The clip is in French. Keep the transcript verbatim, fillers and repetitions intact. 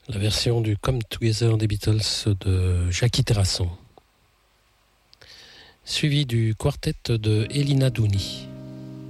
la version du Come Together des Beatles de Jackie Terrasson, suivi du quartet de Elina Douni.